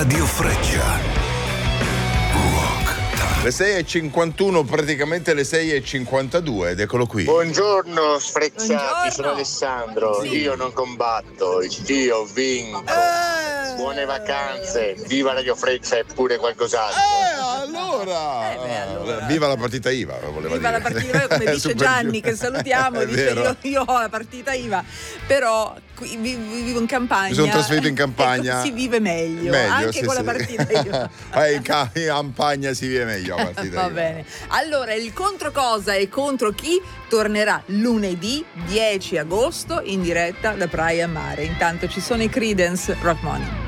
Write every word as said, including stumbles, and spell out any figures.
Radio Freccia. Le sei e cinquantuno, praticamente le sei e cinquantadue, ed eccolo qui. Buongiorno sfrezzati, Buongiorno. sono Alessandro. Sì. Io non combatto, io vinco. Eh. Buone vacanze, viva Radio Freccia e pure qualcos'altro. Eh, allora. Eh, beh, allora. Viva la partita I V A, voleva Viva dire. la partita I V A, come dice Super Gianni, giù. che salutiamo, È dice vero. io, io ho la partita I V A, però qui vi- vi- vivo in campagna. Mi sono trasferito in campagna. Ecco, si vive meglio, Meglio, anche sì, con sì. la partita I V A. Eh, in ca- in campagna si vive meglio la partita Va I V A. bene. Allora, il contro cosa e contro chi tornerà lunedì dieci agosto in diretta da Praia Mare. Intanto ci sono i Creedence, Rock Money.